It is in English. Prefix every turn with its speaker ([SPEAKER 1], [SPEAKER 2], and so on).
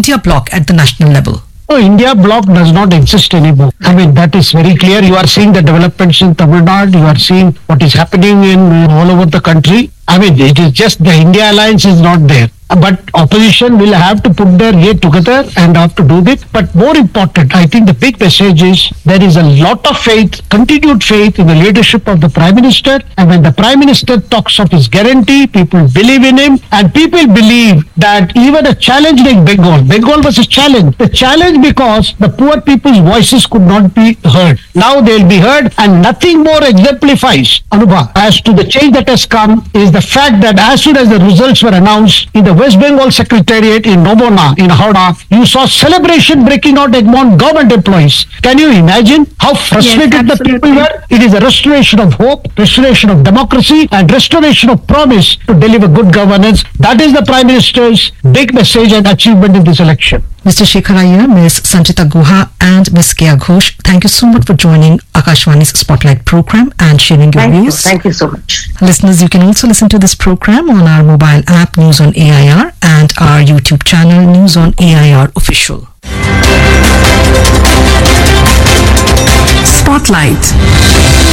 [SPEAKER 1] India bloc at the national level?
[SPEAKER 2] No, India bloc does not exist anymore. I mean, that is very clear. You are seeing the developments in Tamil Nadu. You are seeing what is happening in all over the country. I mean, it is just the India alliance is not there. But opposition will have to put their head together and have to do this. But more important, I think the big message is there is a lot of faith, continued faith in the leadership of the Prime Minister. And when the Prime Minister talks of his guarantee, people believe in him. And people believe that even a challenge like Bengal was a challenge. The challenge because the poor people's voices could not be heard. Now they will be heard, and nothing more exemplifies, Anubha, as to the change that has come is the fact that as soon as the results were announced in the West Bengal Secretariat in Nomona, in Howrah, you saw celebration breaking out among government employees. Can you imagine how frustrated the people were? It is a restoration of hope, restoration of democracy, and restoration of promise to deliver good governance. That is the Prime Minister's big message and achievement in this election.
[SPEAKER 1] Mr. Shekhar Iyer, Ms. Sanchita Guha and Ms. Kea Ghosh, thank you so much for joining Akashvani's Spotlight program and sharing your views.
[SPEAKER 3] Thank you so much.
[SPEAKER 1] Listeners, you can also listen to this program on our mobile app News on AIR and our YouTube channel News on AIR Official. Spotlight.